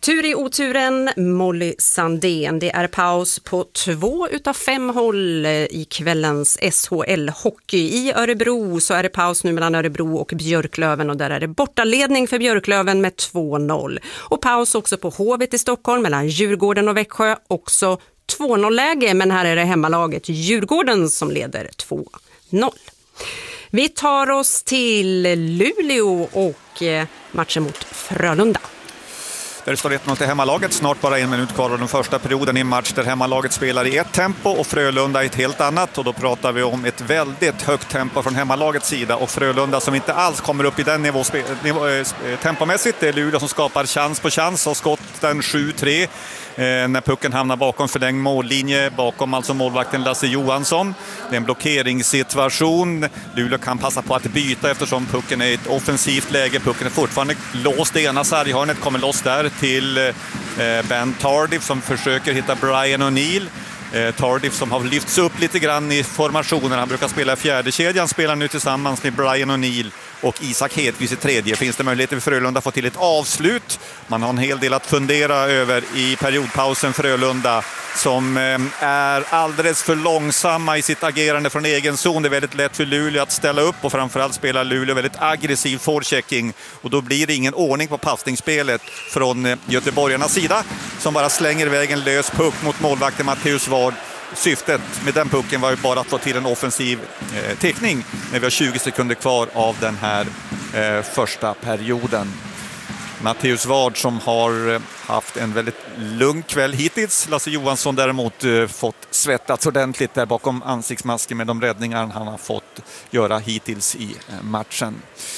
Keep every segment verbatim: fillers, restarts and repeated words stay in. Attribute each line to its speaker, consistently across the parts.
Speaker 1: Tur i oturen, Molly Sandén. Det är paus på två utav fem håll i kvällens S H L-hockey. I Örebro så är det paus nu mellan Örebro och Björklöven och där är det bortaledning för Björklöven med två noll. Och paus också på Hovet i Stockholm mellan Djurgården och Växjö, också två noll-läge, men här är det hemmalaget Djurgården som leder två noll. Vi tar oss till Luleå och matchen mot Frölunda.
Speaker 2: Där står ett noll till hemmalaget, snart bara en minut kvar av den första perioden i en match där hemmalaget spelar i ett tempo och Frölunda i ett helt annat. Och då pratar vi om ett väldigt högt tempo från hemmalagets sida och Frölunda som inte alls kommer upp i den nivå, nivå eh, tempomässigt. Det är Luleå som skapar chans på chans och skotten sju tre. Eh, när pucken hamnar bakom förlängd mållinje, bakom alltså målvakten Lasse Johansson. Det är en blockeringssituation. Luleå kan passa på att byta eftersom pucken är i ett offensivt läge. Pucken är fortfarande låst. Det ena sarghörnet kommer loss där till eh, Ben Tardif som försöker hitta Brian O'Neill. Eh, Tardif som har lyfts upp lite grann i formationen. Han brukar spela i fjärde kedjan, spelar nu tillsammans med Brian O'Neill och Isak Hedqvist i tredje. Finns det möjligheter för Frölunda att få till ett avslut? Man har en hel del att fundera över i periodpausen. Frölunda som eh, är alldeles för långsamma i sitt agerande från egen zon. Det är väldigt lätt för Luleå att ställa upp och framförallt spelar Luleå väldigt aggressiv forechecking. Och då blir det ingen ordning på passningsspelet från eh, göteborgarnas sida som bara slänger iväg en lös puck mot målvakten Matteus Ward. Syftet med den pucken var ju bara att få till en offensiv eh, teckning när vi har tjugo sekunder kvar av den här eh, första perioden. Matteus Ward som har eh, haft en väldigt lugn kväll hittills. Lasse Johansson däremot eh, fått svettats ordentligt där bakom ansiktsmasken med de räddningar han har fått göra hittills i eh, matchen.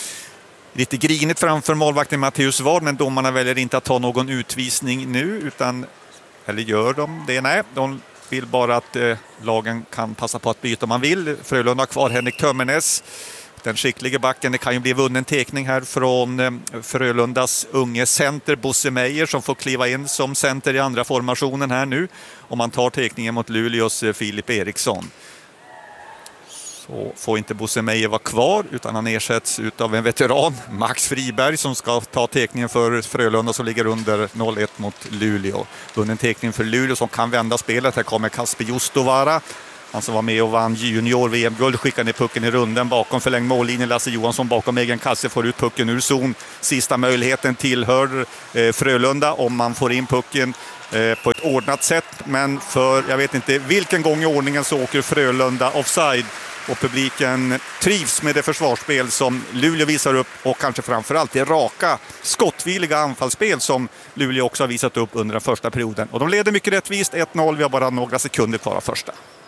Speaker 2: Lite grinigt framför målvakten Matteus Ward, men domarna väljer inte att ta någon utvisning nu utan, eller gör de det? Nej, de vill bara att eh, lagen kan passa på att byta om man vill. Frölunda har kvar Henrik Tömmernes, den skickliga backen. Det kan ju bli vunnen tekning här från eh, Frölundas unge center Bosse Meijer som får kliva in som center i andra formationen här nu. Om man tar tekningen mot Luleås eh, Filip Eriksson. Så får inte Bosse Meijer vara kvar utan han ersätts av en veteran, Max Friberg, som ska ta tekningen för Frölunda som ligger under noll ett mot Luleå. Vunnen tekning för Luleå som kan vända spelet. Här kommer Kasper Justovara. Han som var med och vann junior-V M-guld, skickar ner pucken i runden bakom förlängd mållinjen. Lasse Johansson bakom egen kasse får ut pucken ur zon. Sista möjligheten tillhör eh, Frölunda om man får in pucken eh, på ett ordnat sätt. Men för, jag vet inte vilken gång i ordningen så åker Frölunda offside. Och publiken trivs med det försvarsspel som Luleå visar upp och kanske framförallt det raka, skottvilliga anfallsspel som Luleå också har visat upp under den första perioden. Och de leder mycket rättvist, ett noll, vi har bara några sekunder kvar av första.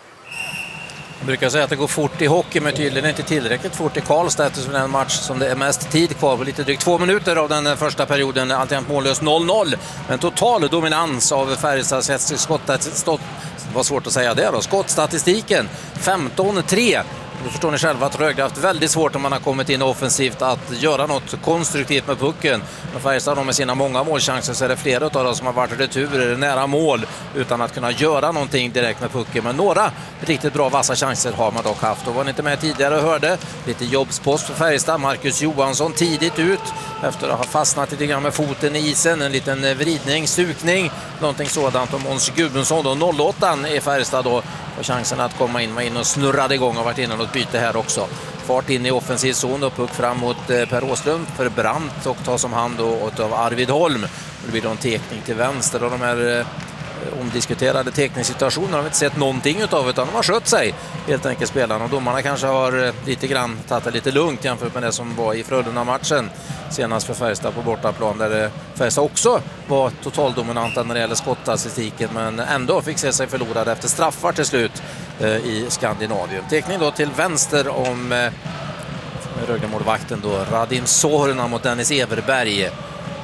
Speaker 3: Jag brukar säga att det går fort i hockey, men tydligen inte tillräckligt fort i Karlstad eftersom det är en match som det är mest tid kvar på lite drygt två minuter av den första perioden. Alltid mållös noll noll, men total dominans av Färjestads skottet. Det var svårt att säga det då. Skottstatistiken femton tre. Då förstår ni själva att Rögle har haft väldigt svårt om man har kommit in offensivt att göra något konstruktivt med pucken. Men Färjestad med sina många målchanser så är det flera av dem som har varit returer nära mål utan att kunna göra någonting direkt med pucken. Men några riktigt bra vassa chanser har man dock haft. Och var ni inte med tidigare och hörde lite jobbspost för Färjestad. Marcus Johansson tidigt ut efter att ha fastnat lite grann med foten i isen. En liten vridning, stukning, någonting sådant. Och Måns Gudmundsson då, noll åtta i Färjestad då. Och chansen att komma in, in och snurrade igång och varit innan något byte här också. Fart in i offensiv zon och puck fram mot eh, Per Åslund för Brandt och tas om hand och av Arvid Holm. Det blir då en tekning till vänster och de här eh, omdiskuterade tekningssituationer har vi inte sett någonting utav utan de har skött sig helt enkelt spelarna. Och domarna kanske har eh, lite grann tagit det lite lugnt jämfört med det som var i Frölunda-matchen senast för Färjestad på bortaplan där eh, Färjestad också var totaldominanta när det gäller skottstatistiken men ändå fick se sig förlorade efter straffar till slut eh, i Skandinavien. Tekning då till vänster om eh, Rögle-målvakten då Radim Sorna mot Dennis Everberg. Eh,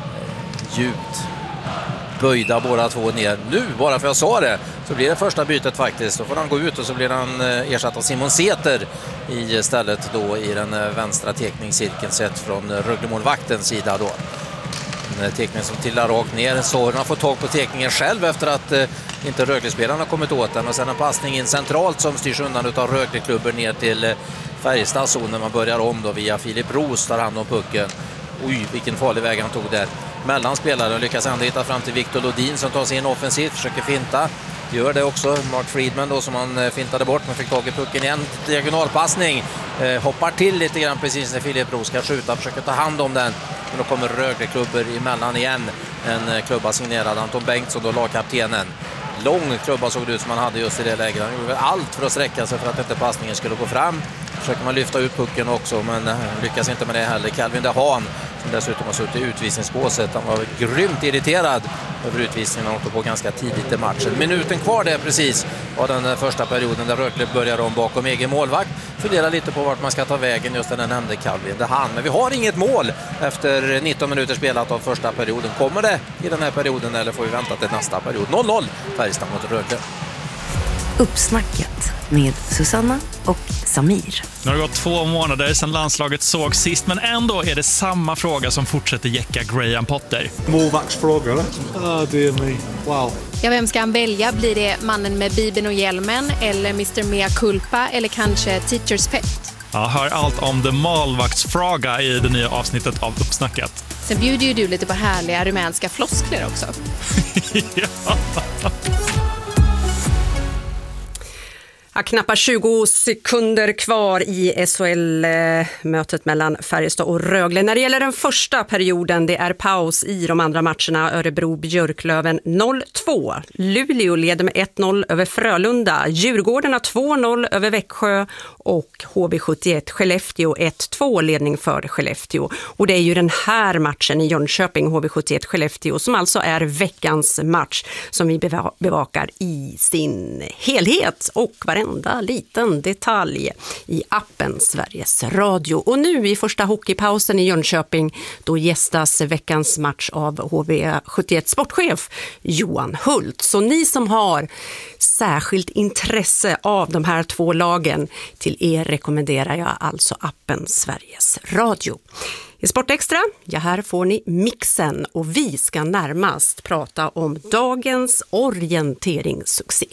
Speaker 3: djupt böjda båda två ner. Nu, bara för jag sa det, så blir det första bytet faktiskt. Då får han gå ut och så blir han ersatt av Simon Säter i stället då i den vänstra tekningscirkeln sett från Rögle-målvaktens sida då. En tekning som tillar rakt ner. Sorna har fått tag på tekningen själv efter att eh, inte Rögle-spelarna har kommit åt den. Och sen en passning in centralt som styrs undan utav Rögle-klubben ner till eh, Färjestads zon när man börjar om då via Filip Roos tar hand om pucken. Oj, vilken farlig väg han tog där. mellan spelare och lyckas ändå hitta fram till Victor Lodin som tar sig in offensivt, försöker finta. Gör det också. Mark Friedman då som han fintade bort, men fick tag i pucken igen. Diagonalpassning. Eh, hoppar till lite grann precis när Filip Roos ska skjuta. Försöker ta hand om den. Men då kommer Rögle-klubbor emellan igen. En klubba signerad Anton Bengtsson, då lagkaptenen. Lång klubba såg det ut som han hade just i det läget. Han gjorde allt för att sträcka sig för att inte passningen skulle gå fram. Försöker man lyfta ut pucken också, men lyckas inte med det heller. Calvin DeHaan, som dessutom har suttit i utvisningsbåset. Han var grymt irriterad över utvisningen. Han åkte på ganska tidigt i matchen. Minuten kvar där precis var den första perioden där Rögle börjar om bakom egen målvakt. Funderar lite på vart man ska ta vägen, just den nämnde Calvin DeHaan. Men vi har inget mål efter nitton minuter spelat av första perioden. Kommer det i den här perioden eller får vi vänta till nästa period? noll noll Färjestad mot Rögle.
Speaker 4: Uppsnacket med Susanna och Samir.
Speaker 5: Nu har det gått två månader sedan landslaget såg sist, men ändå är det samma fråga som fortsätter jäcka Graham Potter.
Speaker 6: Målvaktsfråga, eller? Ah, det är mig. Wow.
Speaker 7: Ja, vem ska han välja? Blir det mannen med bibeln och hjälmen eller mister Mea Culpa eller kanske Teachers Pet?
Speaker 5: Ja, hör allt om The Målvaktsfråga i det nya avsnittet av Uppsnacket.
Speaker 7: Sen bjuder ju du lite på härliga rumänska floskler också.
Speaker 5: Ja.
Speaker 1: Ja, knappt tjugo sekunder kvar i S H L-mötet mellan Färjestad och Rögle. När det gäller den första perioden, det är paus i de andra matcherna. Örebro-Björklöven noll två. Luleå leder med ett noll över Frölunda. Djurgården har två noll över Växjö och H V sjuttioett Skellefteå ett två ledning för Skellefteå. Och det är ju den här matchen i Jönköping, H V sjuttioett Skellefteå, som alltså är veckans match som vi bevakar i sin helhet och varenda enda liten detalj i appen Sveriges Radio. Och nu i första hockeypausen i Jönköping, då gästas veckans match av H V sjuttioett sportchef Johan Hult. Så ni som har särskilt intresse av de här två lagen, till er rekommenderar jag alltså appen Sveriges Radio. I Sportextra, ja, här får ni mixen och vi ska närmast prata om dagens orienteringssuccé.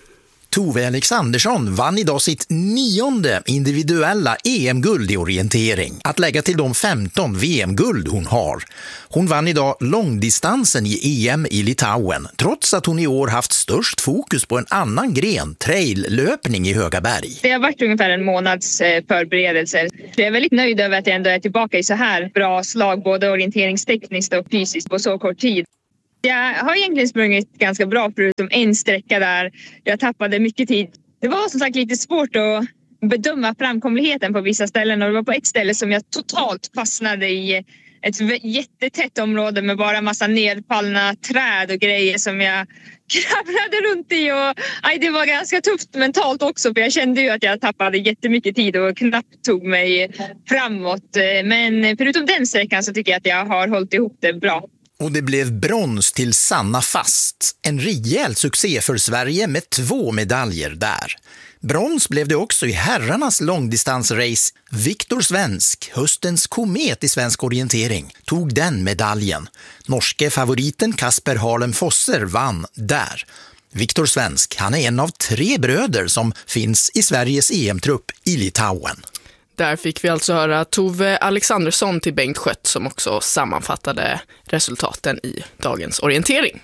Speaker 8: Tove Alexandersson vann idag sitt nionde individuella E M-guld i orientering. Att lägga till de femton V M-guld hon har. Hon vann idag långdistansen i E M i Litauen, trots att hon i år haft störst fokus på en annan gren, trail-löpning i Höga berg.
Speaker 9: Det har varit ungefär en månads förberedelser. Jag är väldigt nöjd över att jag ändå är tillbaka i så här bra slag, både orienteringstekniskt och fysiskt på så kort tid. Jag har egentligen sprungit ganska bra förutom en sträcka där jag tappade mycket tid. Det var som sagt lite svårt att bedöma framkomligheten på vissa ställen och det var på ett ställe som jag totalt fastnade i ett jättetätt område med bara massa nedfallna träd och grejer som jag kravlade runt i och aj, det var ganska tufft mentalt också för jag kände ju att jag tappade jättemycket tid och knappt tog mig framåt. Men förutom den sträckan så tycker jag att jag har hållit ihop det bra.
Speaker 8: Och det blev brons till Sanna Fast. En rejäl succé för Sverige med två medaljer där. Brons blev det också i herrarnas långdistansrace. Viktor Svensk, höstens komet i svensk orientering, tog den medaljen. Norske favoriten Kasper Harlem Fosser vann där. Viktor Svensk, han är en av tre bröder som finns i Sveriges E M-trupp i Litauen.
Speaker 10: Där fick vi alltså höra Tove Alexandersson till Bengt Skött som också sammanfattade resultaten i dagens orientering.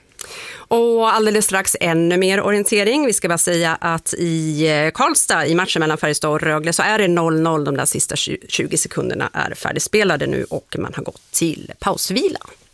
Speaker 1: Och alldeles strax ännu mer orientering. Vi ska bara säga att i Karlstad i matchen mellan Färjestad och Rögle så är det noll noll. De där sista tjugo sekunderna är färdigspelade nu och man har gått till pausvila.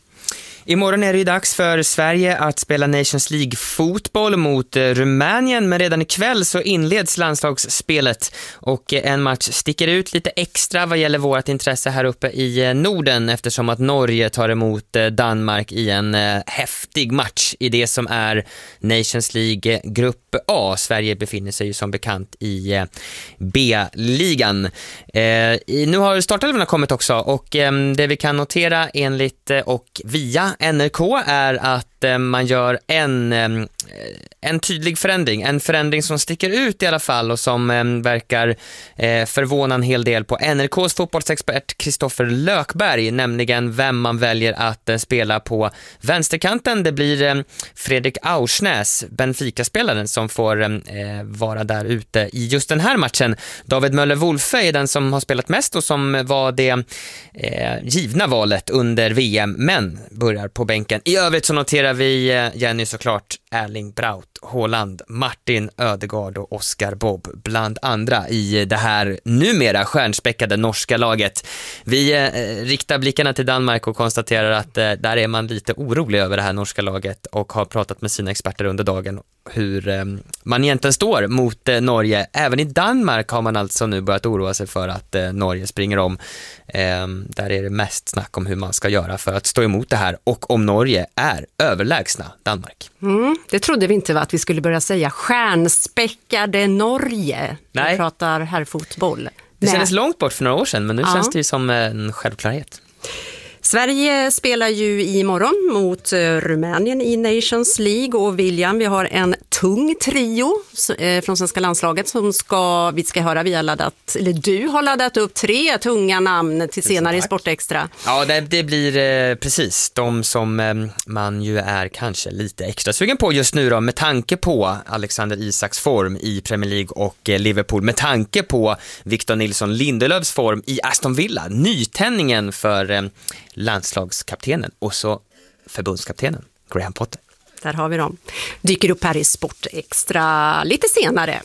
Speaker 11: Imorgon är det ju dags för Sverige att spela Nations League-fotboll mot Rumänien, men redan ikväll så inleds landslagsspelet och en match sticker ut lite extra vad gäller vårt intresse här uppe i Norden eftersom att Norge tar emot Danmark i en häftig match i det som är Nations League Grupp A. Sverige befinner sig ju som bekant i B-ligan. Eh, nu har startelvorna kommit också och eh, det vi kan notera enligt och via N R K är att att eh, man gör en, eh, en tydlig förändring. En förändring som sticker ut i alla fall och som eh, verkar eh, förvåna en hel del på N R K:s fotbollsexpert Kristoffer Lökberg, nämligen vem man väljer att eh, spela på vänsterkanten. Det blir eh, Fredrik Aursnäs, Benfica-spelaren, som får eh, vara där ute i just den här matchen. David Möller-Wolfe är den som har spelat mest och som var det eh, givna valet under V M, men börjar på bänken. I övrigt så noterar vi eh, Jenny såklart Erling Braut Haaland, Martin Ödegaard och Oscar Bob bland andra i det här numera stjärnspäckade norska laget. Vi eh, riktar blickarna till Danmark och konstaterar att eh, där är man lite orolig över det här norska laget och har pratat med sina experter under dagen hur eh, man egentligen står mot eh, Norge. Även i Danmark har man alltså nu börjat oroa sig för att eh, Norge springer om. Eh, där är det mest snack om hur man ska göra för att stå emot det här och om Norge är överlägsna Danmark.
Speaker 1: Mm, det trodde vi inte var att vi skulle börja säga stjärnspäckade Norge.
Speaker 11: Nej.
Speaker 1: Vi pratar här fotboll.
Speaker 11: Det kändes långt bort för några år sedan, men nu
Speaker 1: ja.
Speaker 11: känns det ju som en självklarhet.
Speaker 1: Sverige spelar ju imorgon mot Rumänien i Nations League och William, vi har en tung trio från svenska landslaget som ska, vi ska höra, vi har laddat, eller du har laddat upp tre tunga namn till senare i Sportextra.
Speaker 11: Ja, det, det blir eh, precis de som eh, man ju är kanske lite extra sugen på just nu då, med tanke på Alexander Isaks form i Premier League och eh, Liverpool, med tanke på Victor Nilsson Lindelöfs form i Aston Villa, nytändningen för eh, landslagskaptenen och så förbundskaptenen Graham Potter.
Speaker 1: Där har vi dem. Dyker upp här i Sportextra lite senare.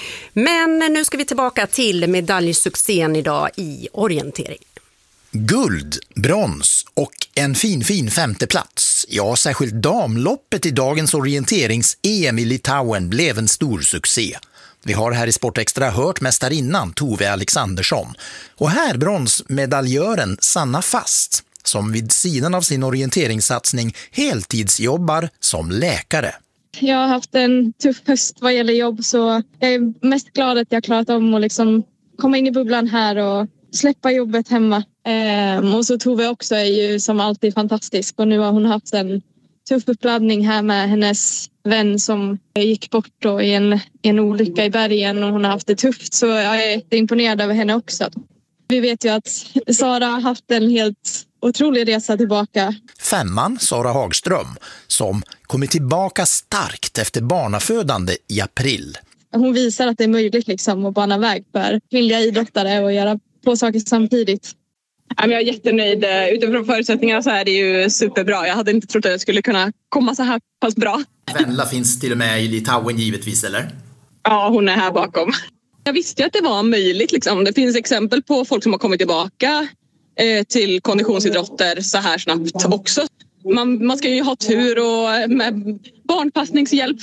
Speaker 1: Men nu ska vi tillbaka till medaljsuccén idag i orientering.
Speaker 8: Guld, brons och en fin fin femte plats. Ja, särskilt damloppet i dagens orienterings-E M i Litauen blev en stor succé. Vi har här i Sportextra hört mästarinnan Tove Alexandersson. Och här bronsmedaljören Sanna Fast, som vid sidan av sin orienteringssatsning heltidsjobbar som läkare.
Speaker 12: Jag har haft en tuff höst vad gäller jobb, så jag är mest glad att jag klarat om att liksom komma in i bubblan här och släppa jobbet hemma. Ehm, och så Tove också är ju som alltid fantastisk, och nu har hon haft en tuff uppladdning här med hennes vän som gick bort då i en, en olycka i bergen, och hon har haft det tufft, så jag är imponerad över henne också. Vi vet ju att Sara har haft en helt otrolig resa tillbaka.
Speaker 8: Femman Sara Hagström, som kommit tillbaka starkt efter barnafödande i april.
Speaker 12: Hon visar att det är möjligt liksom att bana väg för kvinnliga idrottare och göra två saker samtidigt.
Speaker 13: Jag är jättenöjd. Utifrån förutsättningarna så är det ju superbra. Jag hade inte trott att jag skulle kunna komma så här pass bra.
Speaker 8: Venla finns till och med i Litauen givetvis, eller?
Speaker 13: Ja, hon är här bakom. Jag visste att det var möjligt. Liksom. Det finns exempel på folk som har kommit tillbaka eh, till konditionsidrotter så här snabbt också. Man, man ska ju ha tur och med barnpassningshjälp